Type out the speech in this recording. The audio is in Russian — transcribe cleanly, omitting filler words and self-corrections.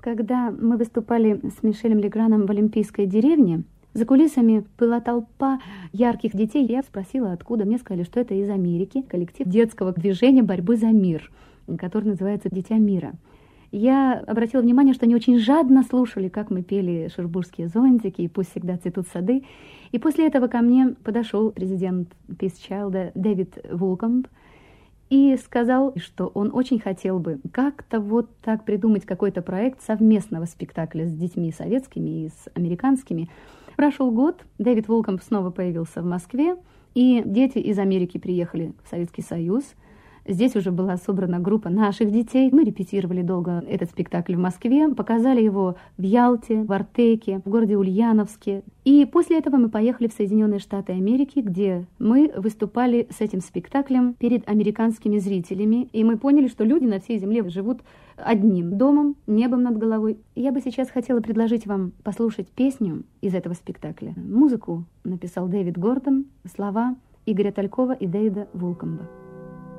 Когда мы выступали с Мишелем Леграном в Олимпийской деревне, за кулисами была толпа ярких детей. Я спросила, откуда. Мне сказали, что это из Америки, коллектив детского движения борьбы за мир, который называется «Дитя мира». Я обратила внимание, что они очень жадно слушали, как мы пели «Шербургские зонтики» и «Пусть всегда цветут сады». И после этого ко мне подошел президент Peace Child Дэвид Вулкомб и сказал, что он очень хотел бы как-то вот так придумать какой-то проект совместного спектакля с детьми советскими и с американскими. Прошел год, Дэвид Вулкомб снова появился в Москве, и дети из Америки приехали в Советский Союз. Здесь уже была собрана группа наших детей. Мы репетировали долго этот спектакль в Москве, показали его в Ялте, в Артеке, в городе Ульяновске. И после этого мы поехали в Соединенные Штаты Америки, где мы выступали с этим спектаклем перед американскими зрителями. И мы поняли, что люди на всей земле живут одним домом, небом над головой. Я бы сейчас хотела предложить вам послушать песню из этого спектакля. Музыку написал Дэвид Гордон, слова Игоря Талькова и Дэвида Вулкомба.